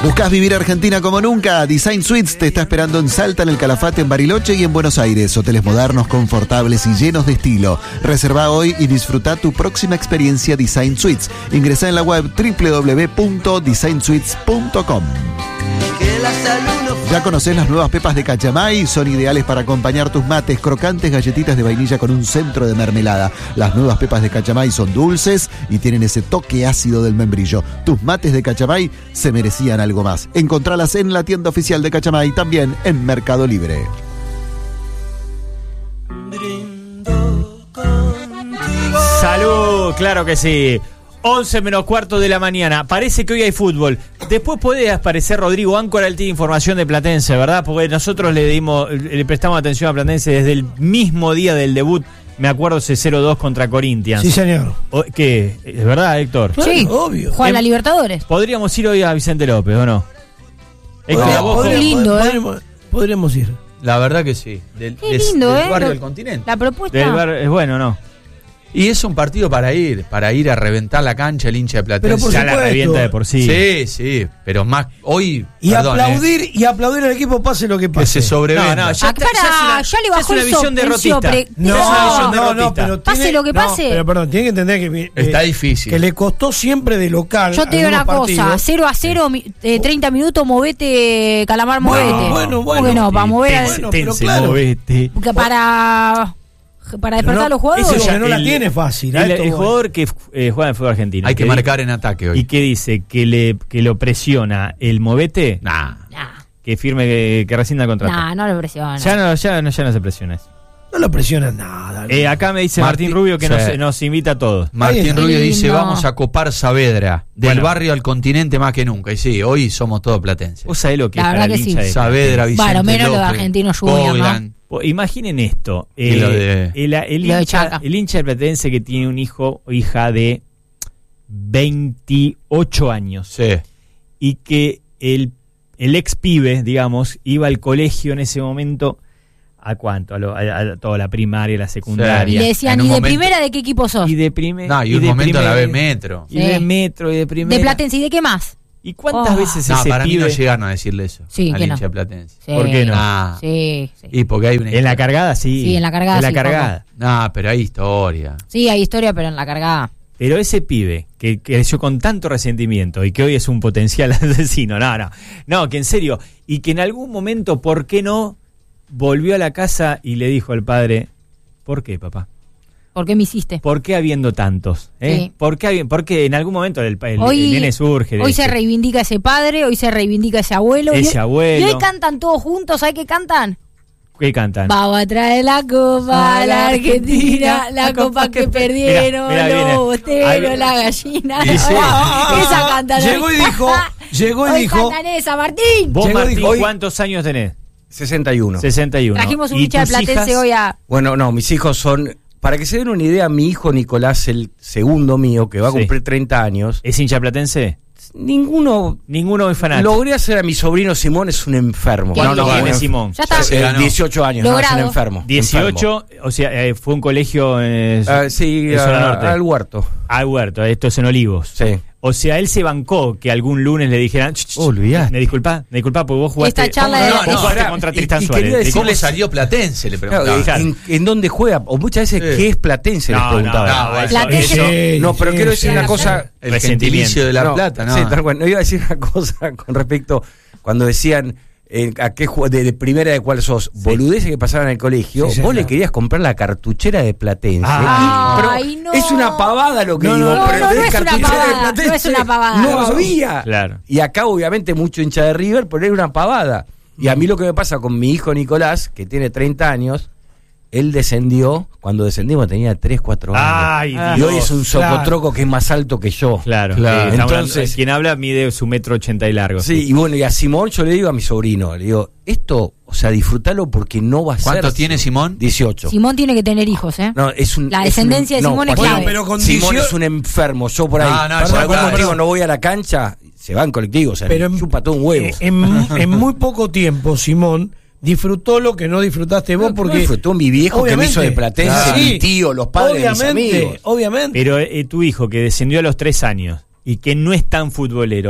¿Buscás vivir Argentina como nunca? Design Suites te está esperando en Salta, en el Calafate, en Bariloche y en Buenos Aires. Hoteles modernos, confortables y llenos de estilo. Reserva hoy y disfruta tu próxima experiencia Design Suites. Ingresá en la web www.designsuites.com. ¿Ya conocés las nuevas pepas de Cachamay? Son ideales para acompañar tus mates, crocantes galletitas de vainilla con un centro de mermelada. Las nuevas pepas de Cachamay son dulces y tienen ese toque ácido del membrillo. Tus mates de Cachamay se merecían algo más. Encontralas en la tienda oficial de Cachamay, también en Mercado Libre. ¡Salud! Claro que sí. 11 menos cuarto de la mañana. Parece que hoy hay fútbol. Después puede aparecer Rodrigo Áncora, él tiene información de Platense, ¿verdad? Porque nosotros le prestamos atención a Platense desde el mismo día del debut. Me acuerdo ese 0-2 contra Corinthians. Sí, señor. ¿Qué? ¿Es verdad, Héctor? Sí, obvio. Juega la Libertadores. Podríamos ir hoy a Vicente López, ¿o no? Podríamos ir. La verdad que sí. Qué lindo, del barrio del continente. La propuesta. Es bueno, ¿no? Y es un partido para ir a reventar la cancha el hincha de Platense. Pero por ya la revienta de por sí. Sí, pero más hoy. Y aplaudir al equipo pase lo que pase. Que se sobrevenda. No, ya le bajó una visión derrotista. Pero pase lo que pase. Pero perdón, tiene que entender que está difícil. Que le costó siempre de local. Yo te digo una cosa, 0-0, 30 minutos, movete, Calamar, movete. Bueno. ¿Cómo que no? Para mover pero claro. Movete. Para despertar a los jugadores. Eso no la tiene fácil. El jugador que juega en el fútbol argentino. Hay que marcar en ataque hoy. ¿Y qué dice? ¿Que lo presiona el movete? Nah. Que firme, que rescinda el contrato. No lo presiona. Ya no se presiona eso. No lo presiona nada. Acá me dice Martín Rubio que nos invita a todos. Martín Rubio dice, vamos a copar Saavedra, del barrio al continente más que nunca. Y sí, hoy somos todos platenses. ¿Vos sabés lo que la es para el hincha de Saavedra, Vicente López, menos lo de Argentino Junior, ¿no? Imaginen esto, el hincha de Platense que tiene un hijo o hija de 28 años, sí, y que el ex pibe, digamos, iba al colegio en ese momento, ¿a cuánto? A toda la primaria, la secundaria. Sí. Y le decían, ¿y de primera de qué equipo sos? Y de primera. Y un momento la B Metro. Y de Metro, y de primera. De Platense, ¿y de qué más? ¿Y cuántas veces ese para pibe? mí no llegaron a decirle eso al hincha Platense. Sí. ¿Por qué no? Sí. Y porque hay una en la cargada, sí. Sí, en la cargada. En la cargada. No, pero hay historia. Sí, hay historia, pero en la cargada. Pero ese pibe que creció con tanto resentimiento y que hoy es un potencial asesino, no, que en serio, y que en algún momento, ¿por qué no? Volvió a la casa y le dijo al padre, ¿por qué, papá? ¿Por qué me hiciste? ¿Por qué habiendo tantos? Sí. Porque en algún momento el nene surge. Hoy se reivindica ese padre, hoy se reivindica ese abuelo. Abuelo. Y hoy cantan todos juntos, ¿sabes qué cantan? ¿Qué cantan? Vamos a traer la copa a la Argentina, la copa que perdieron, los bosteros, la gallina. Esa cantan. Llegó y dijo. Cantan esa, Martín. Vos, Martín, ¿cuántos años tenés? 61. Trajimos un hincha de Platense hoy a... Bueno, no, mis hijos son... Para que se den una idea, mi hijo Nicolás, el segundo mío, que va a cumplir 30 años... ¿Es hincha platense? Ninguno es fanático. Logré hacer a mi sobrino Simón, es un enfermo. ¿Cuánto tiene Simón? Ya está. 18 años, es un enfermo. 18, enfermo. O sea, fue un colegio sí, al Huerto. Al Huerto, esto es en Olivos. Sí. O sea, él se bancó que algún lunes le dijeran, me disculpa, porque vos jugaste, esta charla jugaste contra Tristán Suárez. ¿Cómo salió Platense? Le preguntaba. ¿En dónde juega? O muchas veces, ¿qué es Platense? Les preguntaba. No, pero quiero decir una cosa. El gentilicio de La Plata, ¿no? Sí, tal cual. No, iba a decir una cosa con respecto cuando decían a qué de primera de cuál sos, boludeces que pasaban en el colegio, vos le querías comprar la cartuchera de Platense. No. Es una pavada lo que digo. No es una pavada. No había. Claro. Y acá obviamente mucho hincha de River, pero era una pavada. Y a mí lo que me pasa con mi hijo Nicolás, que tiene 30 años, él descendió, cuando descendimos tenía 3, 4 años. Ay, y Dios, hoy es un socotroco que es más alto que yo. Claro. Entonces, quien habla mide su 1,80 m y largo. Sí, y bueno, y a Simón yo le digo a mi sobrino, le digo, esto, o sea, disfrútalo porque no va a ser. ¿Cuántos tiene Simón? 18. Simón tiene que tener hijos, ¿eh? No, la descendencia de Simón es clave. Pero con Simón es un enfermo, yo por ahí. Por algún motivo no voy a la cancha, se va en colectivo, o sea, pero chupa todo un huevo. En muy poco tiempo, Simón disfrutó lo que no disfrutaste vos, porque disfrutó mi viejo que me hizo de Platense, mi tío, los padres de mis amigos. Obviamente. Pero tu hijo que descendió a los 3 años y que no es tan futbolero,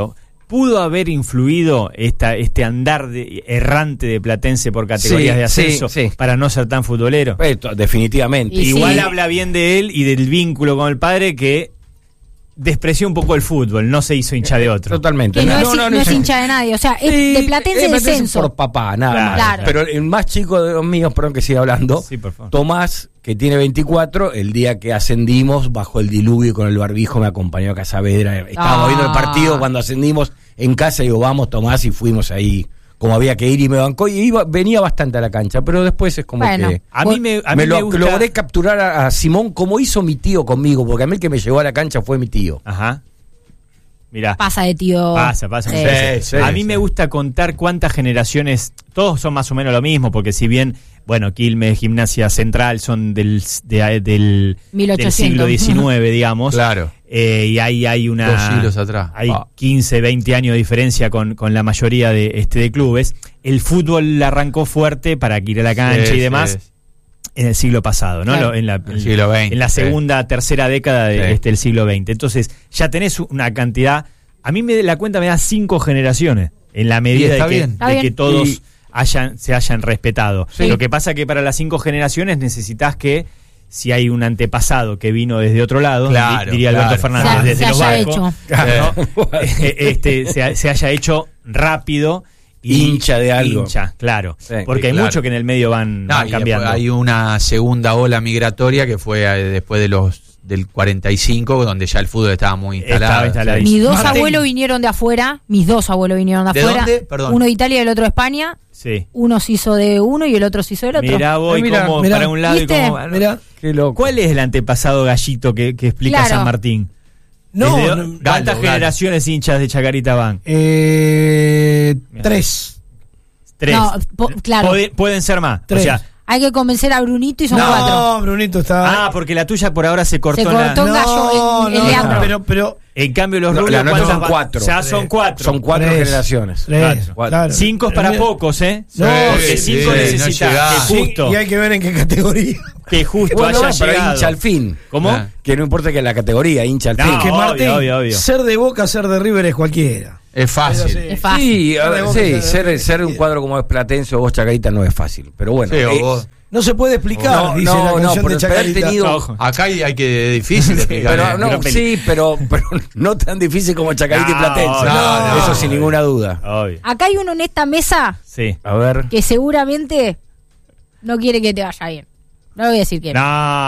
¿pudo haber influido este andar errante de Platense por categorías de ascenso para no ser tan futbolero? Definitivamente. Igual habla bien de él y del vínculo con el padre, que despreció un poco el fútbol, no se hizo hincha de otro. Totalmente. Que no es hincha de nadie, o sea, es de Platense de censo. Por papá, nada más. Claro. Pero el más chico de los míos, perdón que siga hablando, Sí, por favor. Tomás, que tiene 24, el día que ascendimos, bajo el diluvio con el barbijo, me acompañó a Casa Saavedra. Estábamos viendo el partido cuando ascendimos en casa, y digo, vamos Tomás, y fuimos ahí como había que ir, y me bancó, y venía bastante a la cancha, pero después es como que a mí me gusta... logré capturar a Simón como hizo mi tío conmigo, porque a mí el que me llevó a la cancha fue mi tío. Ajá. Mirá. Pasa de tío. Pasa. A mí me gusta contar cuántas generaciones, todos son más o menos lo mismo, porque si bien, bueno, Quilmes, Gimnasia Central son del 1800. siglo XIX, digamos. Claro. Y ahí hay 2 siglos atrás. Hay 15, 20 años de diferencia con la mayoría de clubes. El fútbol arrancó fuerte para que ir a la cancha y demás. En el siglo pasado, ¿no? Claro. En El siglo XX. En la segunda, tercera década del siglo XX. Entonces, ya tenés una cantidad. A mí la cuenta me da 5 generaciones, en la medida de que todos se hayan respetado. Sí. Lo que pasa que para las 5 generaciones necesitas que, si hay un antepasado que vino desde otro lado, diría Alberto Fernández, desde los barcos, ¿no? se haya hecho rápido. Hincha de algo. Claro. Sí, porque hay mucho que en el medio van cambiando. Hay una segunda ola migratoria que fue después del 45, donde ya el fútbol estaba muy instalado. Mis dos abuelos vinieron de afuera. ¿De dónde? Perdón. Uno de Italia y el otro de España. Sí. Uno se hizo de uno y el otro se hizo del otro. Mirá vos, como para un lado. ¿Viste? Y como, Mirá, qué loco. ¿Cuál es el antepasado gallito que explica Claro. San Martín? no, ¿Cuántas generaciones hinchas de Chacarita van? 3. 3. No, claro. Pueden ser más. 3. O sea, Hay que convencer a Brunito y son 4. No, Brunito está. porque la tuya por ahora se cortó. Se cortó un gallo en Leandro. Pero En cambio, los No, rubios, la nuestra ¿cuántas son van? 4. Ya son 4. Son 4 Tres. generaciones. 3. Claro. 5 es para pocos, ¿eh? No, porque sí, 5 sí, necesitas no llegás. que justo, y hay que ver en qué categoría. que justo Bueno, haya pero llegado. hincha al fin. ¿Cómo? Ah. Que no importa que la categoría, hincha al No, fin. Que obvio, Martín, obvio. ser de Boca, ser de River es cualquiera. Es fácil. Pero Es fácil. Sí, a ver, Sí, ser un cuadro como es Platense o vos Chacarita no es fácil. Pero bueno. Sí, o vos. No se puede explicar, No, dice no, la no, canción pero de haber Chacarita. tenido- Ojo. Acá hay que difícil de explicar. Pero no, pero sí, pero no tan difícil como Chacarita y No, Platense. no, Eso no. sin ninguna duda. Obvio. Acá hay uno en esta mesa Sí. A ver. que seguramente no quiere que te vaya bien. No le voy a decir quién.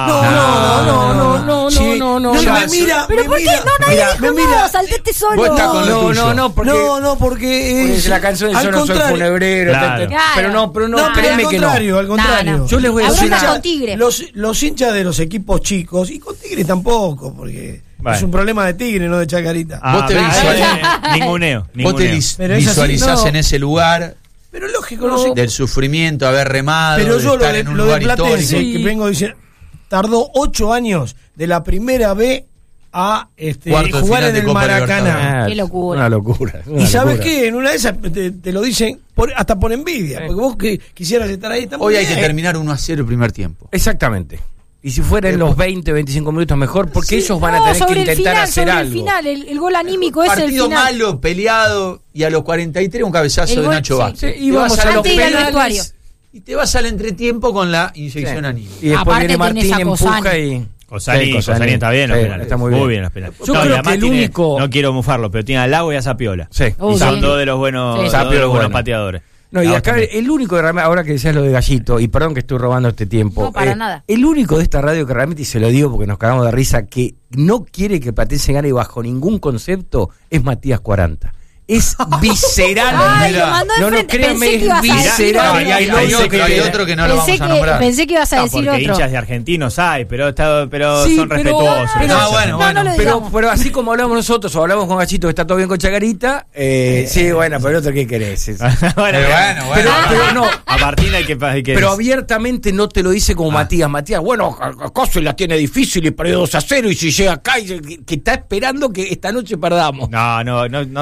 No, Sí. no. Me mira, ¿Pero me por qué? mira, No, nadie mira, dijo me nada, mira. saltete solo. Vos estás con lo tuyo. No, porque porque es la canción de al Yo no soy contrario. funebrero. Claro. Pero no, No, pero créeme al que no. contrario, al contrario. No. Yo les voy a La decir bronca una- con Tigre. Los hinchas de los equipos chicos, y con Tigre tampoco, porque Bueno. es un problema de Tigre, no de Chacarita. Vos te Ninguneo. Vos te Pero es así, visualizás no. en ese lugar Pero lógico, no sé. del sufrimiento, haber remado, Pero de yo estar lo en un de lugar Platense, histórico. que vengo diciendo, tardó 8 años de la primera B a Cuarto de jugar final en de el Copa Maracaná. Qué locura. Una locura. Y sabes qué, en una de esas te lo dicen hasta por envidia, porque vos que quisieras estar ahí está muy Hoy hay que bien. terminar 1-0 el primer tiempo. Exactamente. Y si fuera en los 20, 25 minutos mejor, porque Sí. ellos van a No, tener que sobre el intentar final, hacer sobre algo. el final, el gol anímico es el Partido final. malo, peleado, y a los 43 un cabezazo El de gol, Nacho sí. Vázquez. Y Te vamos vas a los los Antes de ir al penales vestuario. y te vas al entretiempo con la inyección anímica. Y después Aparte viene tenés Martín, a empuja Cosani. y... Cosani Sí, Cosani. está bien los Sí, penales. está muy bien. los penales. Yo No, creo y además que el único- no quiero mufarlo, pero tiene a Lago y a Zapiola. Sí. Y son sí. dos de los buenos, Sí. dos Zapio de los es buenos bueno. pateadores. No, y Lago acá también. el único que realmente, ahora que decías lo de Gallito, y perdón que estoy robando este tiempo. No, para nada. El único de esta radio que realmente, y se lo digo porque nos cagamos de risa, que no quiere que Platense gane bajo ningún concepto, es Matías 40. Es visceral. Ay, Mirá. lo mandó de No, frente. créame, Pensé que es ibas a decir visceral. otro. Hay Hay otro que no lo vamos a nombrar. Pensé que ibas a No, decir porque otro. hinchas de argentinos hay, pero Sí, son pero- respetuosos. pero- Ah, bueno, No lo Pero, digamos. pero así como hablamos nosotros o hablamos con Gachito que está todo bien con Chacarita, sí, bueno, pero el otro ¿qué querés? Bueno, pero no. A Martín hay que Pero abiertamente no te lo dice como Matías. Matías, bueno, Coso la tiene difícil y perdió 2-0 y si llega acá y que está esperando que esta noche perdamos. No sé si va. No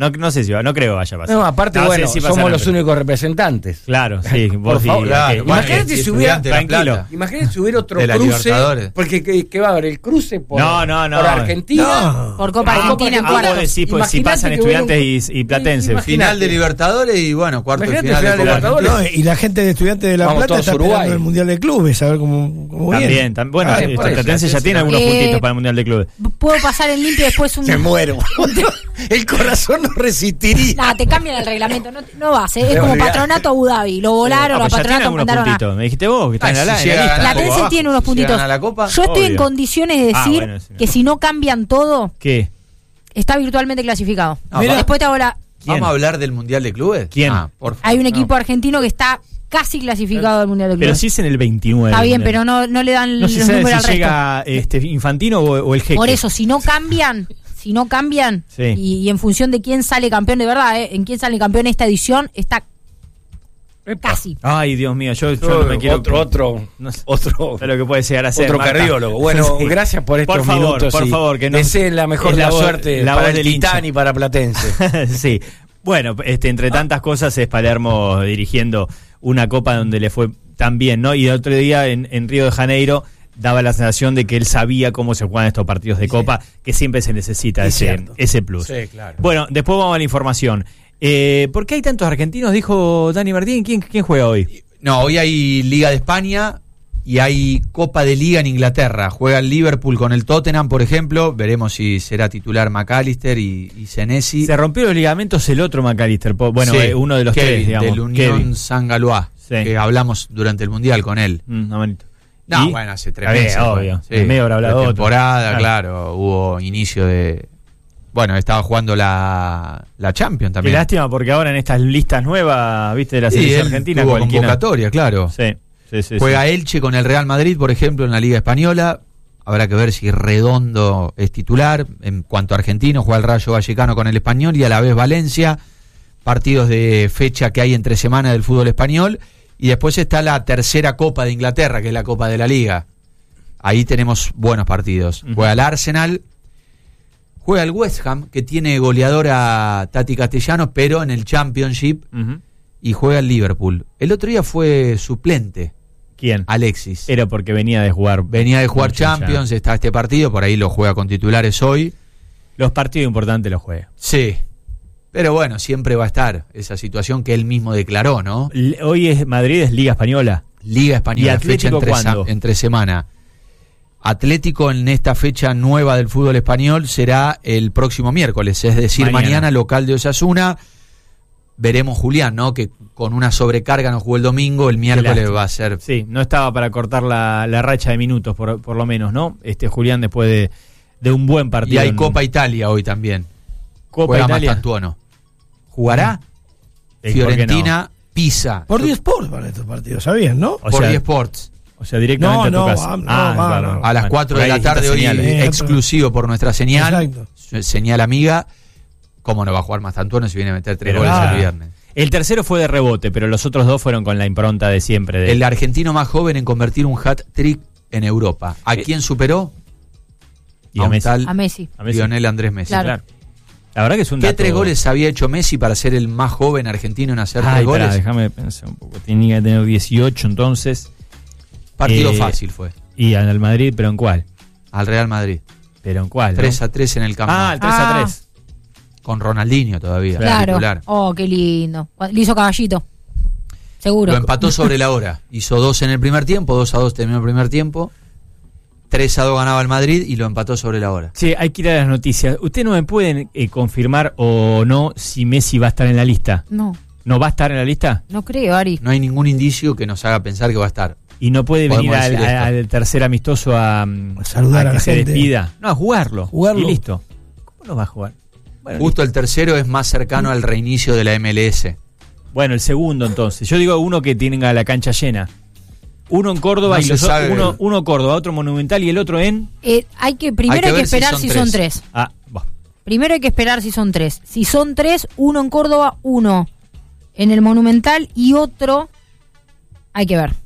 No sé si va, no creo que vaya a pasar. No, aparte, No sé bueno, si somos pasará, los pero- únicos representantes. Claro, sí. Por vos sí, favor, claro. ok. Imagínate Si si hubiera... estudiante de La Tranquilo. Plata. Imagínate si hubiera otro De la cruce, Libertadores. porque ¿qué va a haber? ¿El cruce por, No. por Argentina? No. Por Copa Argentina en Ah, vos cuartos. decís, pues, si Imagínate pasan que hubiera estudiantes y Platense. Imagínate. Final de Libertadores y bueno, cuarto de Imagínate final de final de Copa Libertadores. Argentina. No, y la gente de Estudiantes de La Vamos Plata todos está a Uruguay. esperando el Mundial de Clubes, a ver cómo viene. También. Bueno, Ah, por eso, Platense ya sí, tiene sí. algunos puntitos para el Mundial de Clubes. Puedo pasar en limpio después un... Me muero. El corazón no resistiría. Nada, te cambian el reglamento. No vas, ¿eh? Es Te como olvidás. Patronato Abu Dhabi. Lo volaron, Ah, los pues ya tiene patronatos algunos mandaron a... puntitos. Me dijiste vos que estás en la si lista. llega a La poco Tense abajo. tiene unos Si puntitos. llegan a la Copa, Yo estoy en obvio. condiciones de decir Bueno, sí, no. que si no cambian todo, ¿Qué? está virtualmente clasificado. No, Mira. Después te hago la... ¿Quién? ¿Vamos a hablar del Mundial de Clubes? ¿Quién? Por favor. Hay un No. equipo argentino que está casi clasificado del Mundial de Pero Clubes. sí es en el 29. Está bien, Mundial. pero no le dan No se los sabe números si al resto. llega Infantino o el Jeque. Por eso, si no cambian Sí. y en función de quién sale campeón de verdad, en quién sale campeón esta edición, está casi. Ay, Dios mío, yo no me quiero... No sé. otro Es lo que puede llegar a ser. otro Marta. cardiólogo. Bueno, Sí. gracias por estos Por favor, minutos. por y favor, que no- deseen la mejor es de la la voz- suerte la para voz el del hincha. Titán y para Platense. Sí. Bueno, entre tantas cosas es Palermo dirigiendo una copa donde le fue tan bien, ¿no? Y el otro día en Río de Janeiro daba la sensación de que él sabía cómo se juegan estos partidos de copa, que siempre se necesita Es cierto. ese plus. Sí, claro. Bueno, después vamos a la información. ¿Por qué hay tantos argentinos? Dijo Dani Martín. ¿Quién juega hoy? No, hoy hay Liga de España y hay Copa de Liga en Inglaterra. Juega el Liverpool con el Tottenham, por ejemplo. Veremos si será titular McAllister y Senesi. Se rompió los ligamentos el otro McAllister. Bueno, Sí, uno de los Kevin, tres, digamos. del Unión Kevin. San Galois, Sí. que hablamos durante el Mundial con él. No, manito. No, ¿Y? bueno, hace 3 Está bien, meses. obvio. En medio habrá hablado otro. temporada, Claro. claro. Hubo inicio de... Bueno, estaba jugando la Champions Qué también. lástima porque ahora en estas listas nuevas, viste, de la Sí, selección él argentina, tuvo cualquiera. convocatoria, claro. Sí. Juega Elche con el Real Madrid, por ejemplo, en la Liga Española. Habrá que ver si Redondo es titular. En cuanto a argentino, juega el Rayo Vallecano con el Español y a la vez Valencia. Partidos de fecha que hay entre semana del fútbol español. Y después está la tercera Copa de Inglaterra, que es la Copa de la Liga. Ahí tenemos buenos partidos. Juega el Arsenal. Juega el West Ham, que tiene goleador a Tati Castellanos, pero en el Championship. Ujú. Y juega el Liverpool. El otro día fue suplente, ¿Quién? Alexis. Era porque venía de jugar. Venía de jugar mucho ya. Champions, está este partido, por ahí lo juega con titulares hoy. Los partidos importantes los juega. Sí. Pero bueno, siempre va a estar esa situación que él mismo declaró, ¿no? Hoy es Madrid, es Liga Española. Liga Española, ¿Y Atlético fecha cuándo? entre semana. Atlético en esta fecha nueva del fútbol español será el próximo miércoles, es decir, mañana local de Osasuna. Veremos Julián, ¿no? Que con una sobrecarga no jugó el domingo, el miércoles lástima. va a ser... Sí, no estaba para cortar la racha de minutos, por lo menos, ¿no? Julián después de un buen partido. Y hay en Copa Italia hoy también. Copa Juega Italia. Mastantuono. ¿Jugará? ¿Por qué Fiorentina, Pisa. Por 10 Sports para estos partidos, ¿sabían, no? O por sea, 10 Sports. O sea, directamente No, a tu no, casa. no. A las 4 de la tarde hoy, señales. exclusivo por nuestra señal. Exacto. Señal amiga. ¿Cómo no va a jugar Mastantuono si viene a meter 3 Pero goles nada. el viernes? El tercero fue de rebote, pero los otros dos fueron con la impronta de siempre. El argentino más joven en convertir un hat-trick en Europa. ¿A quién superó? Y a un Messi. tal A Messi. A Messi. Lionel Andrés Messi. Claro. La verdad que es un ¿Qué dato... 3 goles había hecho Messi para ser el más joven argentino en hacer 3 Ay, goles? pará, déjame pensar un poco. Tenía que tener 18 entonces. Partido fácil fue. Y al Madrid, ¿pero en cuál? Al Real Madrid. ¿Pero en cuál? 3-3 en el campo. Ah, el 3-3. Con Ronaldinho todavía. Claro. Titular. Oh, qué lindo. Le hizo caballito. Seguro. Lo empató sobre la hora. Hizo 2 en el primer tiempo, 2-2 terminó el primer tiempo. 3-2 ganaba el Madrid y lo empató sobre la hora. Sí, hay que ir a las noticias. ¿Ustedes no me pueden confirmar o no si Messi va a estar en la lista? No, ¿No va a estar en la lista? no creo, Ari. No hay ningún indicio que nos haga pensar que va a estar. ¿Y no puede Podemos venir decir esto. al tercer amistoso a saludar a que la se gente. despida? No, a jugarlo. Jugarlo. Y listo. ¿Cómo lo va a jugar? Bueno, Justo el tercero es más cercano al reinicio de la MLS. Bueno, el segundo entonces. Yo digo uno que tenga la cancha llena. Uno en Córdoba No y se los sabe. uno Córdoba, otro Monumental y el otro en... Primero hay que esperar si son 3. Ah, bah. Primero hay que esperar si son 3. Si son 3, uno en Córdoba, uno en el Monumental y otro hay que ver.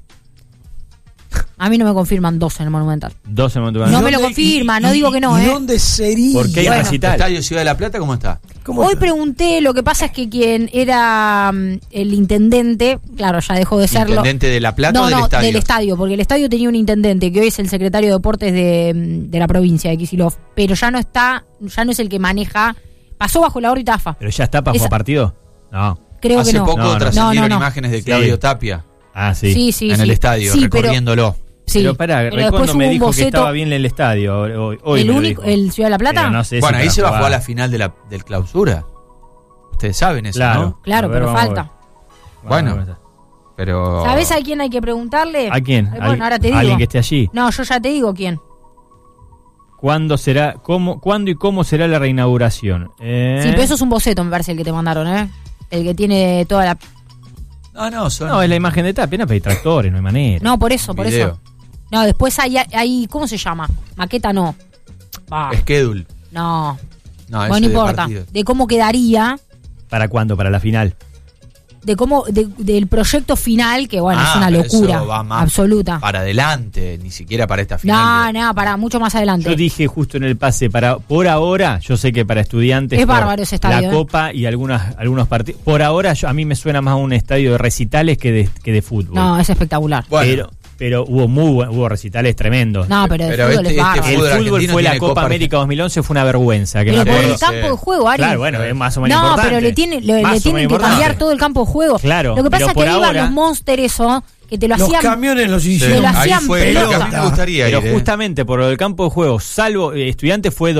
A mí no me confirman 2 en el Monumental. Dos en Monumental. No me lo confirma, no digo que no, ¿Y ¿eh? dónde sería? ¿Por qué hay Bueno. recital? ¿Estadio Ciudad de la Plata cómo está? ¿Cómo Hoy está? pregunté, lo que pasa es que quien era el intendente, claro, ya dejó de serlo. ¿Intendente de La Plata No, o del no, estadio? del estadio, porque el estadio tenía un intendente que hoy es el secretario de deportes de la provincia de Kicillof, pero ya no es el que maneja, pasó bajo la órbita AFA. ¿Pero ya está para jugar partido? No. Creo Hace que no. poco No, no. trascendieron No. imágenes de Sí. Claudio Tapia Ah, sí. Sí, en el estadio, Sí, pero- recorriéndolo. Sí, Pero pará, pero Recondo después me hubo un dijo que boceto. estaba bien en el estadio. Hoy ¿El me lo único, dijo. el Ciudad de la Plata? Pero no sé si Bueno, ahí para se va a jugar. jugar la final del clausura. Ustedes saben eso, Claro. ¿no? Claro, A ver, pero vamos a falta. ver. Bueno. Vamos a ver. Pero... ¿Sabés a quién hay que preguntarle? ¿A quién? Bueno, ahora te digo. ¿Alguien que esté allí? No, yo ya te digo quién. ¿Cuándo será, cuándo y cómo será la reinauguración? Sí, pero eso es un boceto, me parece, el que te mandaron, ¿eh? El que tiene toda la... No, son... No, es la imagen de Tapia, no hay tractores, no hay manera. No, por eso, por Video. eso. No, después hay ¿cómo se llama? Maqueta no. Ah, Schedule. no. No, Bueno, ese no de importa. partido. De cómo quedaría, ¿Para cuándo? ¿Para la final? del proyecto final, que bueno, es Ah, una pero locura eso va más absoluta. Para adelante, ni siquiera para esta No, final. no, para mucho más adelante. Yo dije justo en el pase, por ahora, yo sé que para estudiantes... Es por bárbaro ese estadio, La Copa y algunos partidos... Por ahora, a mí me suena más a un estadio de recitales que de fútbol. No, es espectacular. Bueno, Pero hubo recitales tremendos. No, pero de pero fútbol este es bárbaro. El fútbol fútbol argentino fue la tiene Copa Copa América 2011, fue una vergüenza. Que Pero me por acuerdo. el campo de juego, Ari. Claro, bueno, es más o menos No, importante. pero le tienen Más o menos que importante. cambiar todo el campo de juego. Claro, Lo que pasa pero es que por iban ahora- los Monster eso, que te lo Los hacían... camiones los sí, hicieron. lo ahí hacían fue lo que a mí pelota. me gustaría Pero ir, ¿eh? justamente por lo del campo de juego, salvo Estudiantes fue el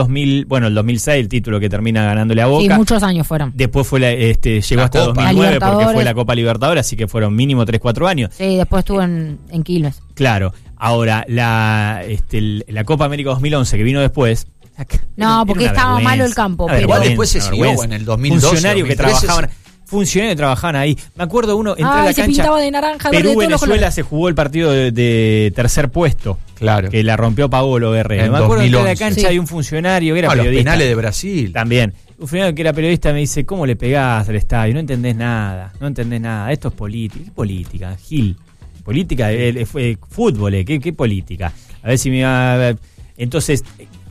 2006 el título que termina ganándole a Boca. Sí, muchos años fueron. Después fue llegó La hasta Copa. 2009 porque Libertadores. fue la Copa Libertadores, así que fueron mínimo 3-4 años. Sí, después estuvo en Quilmes. Claro, ahora la Copa América 2011 que vino después. No, era porque una estaba vergüenza, malo el campo, una pero- Igual vergüenza, después se una siguió vergüenza. en el 2012, Funcionarios que 2013 trabajaban ahí. Me acuerdo uno entró a la se cancha. pintaba de naranja, verde, de todos los Perú-Venezuela colores. se jugó el partido de tercer puesto. Claro. Que la rompió Paolo Guerrero. En Me acuerdo que en la 2011. cancha Sí. hay un funcionario que era No, los periodista. penales de Brasil. También. Un funcionario que era periodista me dice, ¿cómo le pegás al estadio? No entendés nada. Esto es política. ¿Qué política? Gil. Política, fue fútbol, ¿qué política? A ver si me va... Entonces,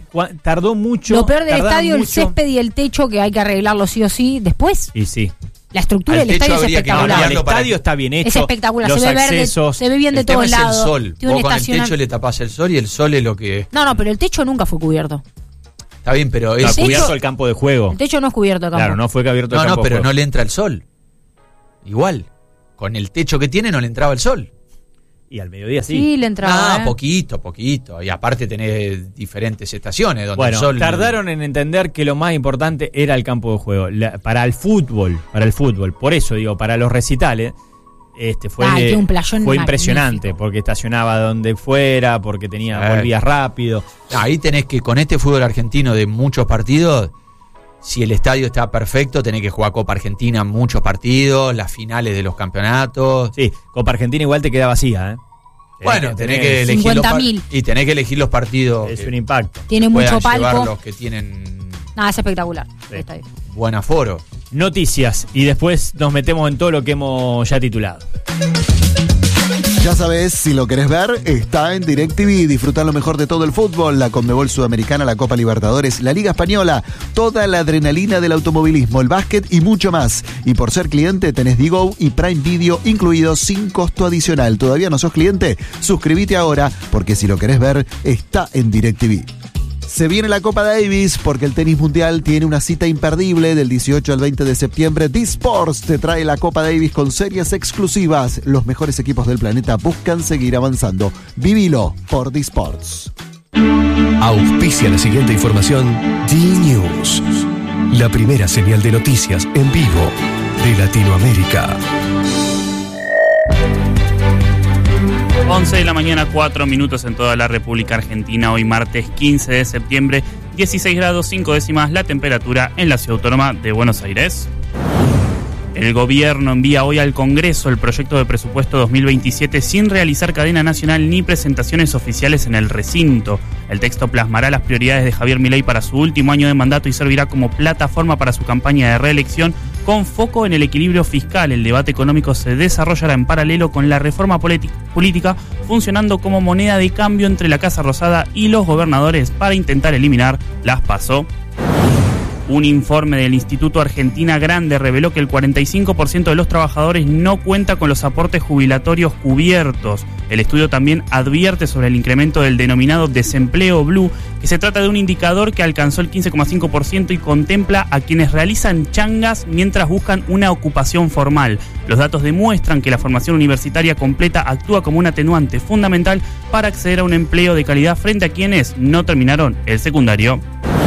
tardó mucho. Lo peor del tardaron estadio, el mucho. césped y el techo, que hay que arreglarlo sí o sí. Después, Y sí. la estructura Al del techo estadio es habría que No, espectacular. el cambiarlo para estadio que- está bien hecho. Es espectacular, Los se ve accesos. verde, se ve bien de El tema todos es el lados. sol. Tiene un Vos con el estaciona- techo le tapás el sol y el sol es lo que... No, pero el techo nunca fue cubierto. Está bien, pero No, es... techo- cubierto el campo de juego. El techo no es cubierto de campo. Claro, no fue que abierto el No, campo no, de pero juego. no le entra el sol. Igual. Con el techo que tiene no le entraba el sol. Y al mediodía sí. Sí, le entraba. No, poquito. Y aparte tenés diferentes estaciones donde Bueno, el sol... tardaron en entender que lo más importante era el campo de juego. Para el fútbol. Por eso digo, para los recitales, fue tiene un playón impresionante, magnífico. porque estacionaba donde fuera, porque volvías rápido. Ahí tenés que, con este fútbol argentino de muchos partidos, si el estadio está perfecto, tenés que jugar Copa Argentina muchos partidos, las finales de los campeonatos. Sí, Copa Argentina igual te queda vacía, ¿eh? Bueno, tenés que elegir 50.000. y tenés que elegir los partidos Es que un impacto. Tiene puedan mucho llevar palco. los que tienen Nada, es espectacular. Sí. el estadio. buen aforo. Noticias, y después nos metemos en todo lo que hemos ya titulado. Ya sabes, si lo querés ver, está en DirecTV. Disfrutar lo mejor de todo el fútbol, la Conmebol Sudamericana, la Copa Libertadores, la Liga Española, toda la adrenalina del automovilismo, el básquet y mucho más. Y por ser cliente tenés Digo y Prime Video incluidos sin costo adicional. ¿Todavía no sos cliente? Suscríbete ahora, porque si lo querés ver, está en DirecTV. Se viene la Copa Davis porque el tenis mundial tiene una cita imperdible del 18 al 20 de septiembre. D-Sports te trae la Copa Davis con series exclusivas. Los mejores equipos del planeta buscan seguir avanzando. Vivilo por D-Sports. Auspicia la siguiente información D-News, la primera señal de noticias en vivo de Latinoamérica. 11 de la mañana, 4 minutos en toda la República Argentina. Hoy martes 15 de septiembre, 16 grados 5 décimas la temperatura en la Ciudad Autónoma de Buenos Aires. El gobierno envía hoy al Congreso el proyecto de presupuesto 2027 sin realizar cadena nacional ni presentaciones oficiales en el recinto. El texto plasmará las prioridades de Javier Milei para su último año de mandato y servirá como plataforma para su campaña de reelección con foco en el equilibrio fiscal. El debate económico se desarrollará en paralelo con la reforma política, funcionando como moneda de cambio entre la Casa Rosada y los gobernadores para intentar eliminar las PASO. Un informe del Instituto Argentina Grande reveló que el 45% de los trabajadores no cuenta con los aportes jubilatorios cubiertos. El estudio también advierte sobre el incremento del denominado desempleo blue, que se trata de un indicador que alcanzó el 15,5% y contempla a quienes realizan changas mientras buscan una ocupación formal. Los datos demuestran que la formación universitaria completa actúa como un atenuante fundamental para acceder a un empleo de calidad frente a quienes no terminaron el secundario.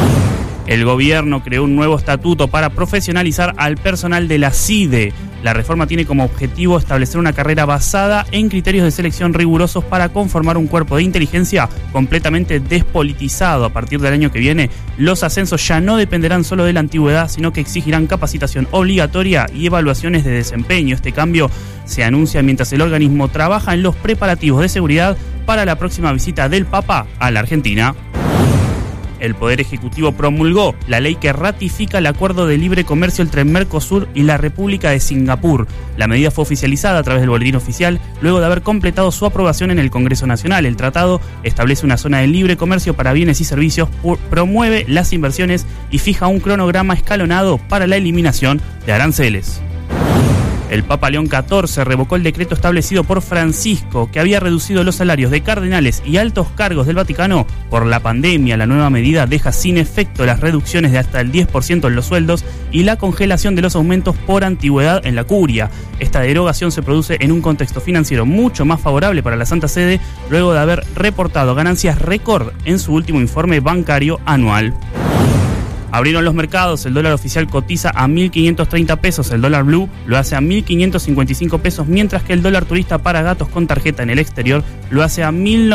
El gobierno creó un nuevo estatuto para profesionalizar al personal de la CIDE. La reforma tiene como objetivo establecer una carrera basada en criterios de selección rigurosos para conformar un cuerpo de inteligencia completamente despolitizado. A partir del año que viene, los ascensos ya no dependerán solo de la antigüedad, sino que exigirán capacitación obligatoria y evaluaciones de desempeño. Este cambio se anuncia mientras el organismo trabaja en los preparativos de seguridad para la próxima visita del Papa a la Argentina. El Poder Ejecutivo promulgó la ley que ratifica el acuerdo de libre comercio entre Mercosur y la República de Singapur. La medida fue oficializada a través del boletín oficial luego de haber completado su aprobación en el Congreso Nacional. El tratado establece una zona de libre comercio para bienes y servicios, promueve las inversiones y fija un cronograma escalonado para la eliminación de aranceles. El Papa León XIV revocó el decreto establecido por Francisco, que había reducido los salarios de cardenales y altos cargos del Vaticano por la pandemia. La nueva medida deja sin efecto las reducciones de hasta el 10% en los sueldos y la congelación de los aumentos por antigüedad en la curia. Esta derogación se produce en un contexto financiero mucho más favorable para la Santa Sede, luego de haber reportado ganancias récord en su último informe bancario anual. Abrieron los mercados, el dólar oficial cotiza a 1.530 pesos, el dólar blue lo hace a 1.555 pesos, mientras que el dólar turista para gatos con tarjeta en el exterior lo hace a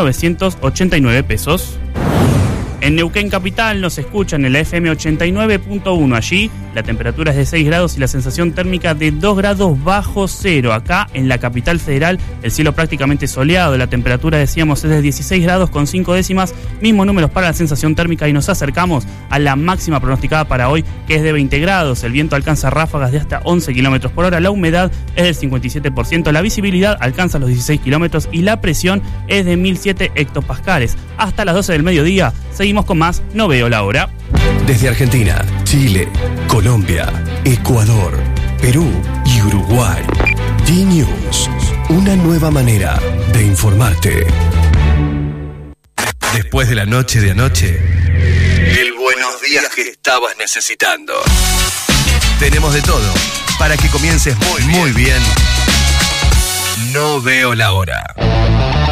1.989 pesos. En Neuquén Capital nos escuchan en la FM 89.1. Allí la temperatura es de 6 grados y la sensación térmica de 2 grados bajo cero. Acá en la capital federal el cielo prácticamente soleado. La temperatura, decíamos, es de 16 grados con 5 décimas. Mismos números para la sensación térmica y nos acercamos a la máxima pronosticada para hoy, que es de 20 grados. El viento alcanza ráfagas de hasta 11 kilómetros por hora. La humedad es del 57%. La visibilidad alcanza los 16 kilómetros y la presión es de 1007 hectopascales. Hasta las 12 del mediodía seguimos con más No Veo la Hora. Desde Argentina, Chile, Colombia, Ecuador, Perú y Uruguay. D-News, una nueva manera de informarte. Después de la noche de anoche, el buenos días que estabas necesitando. Tenemos de todo para que comiences muy bien. No Veo la Hora.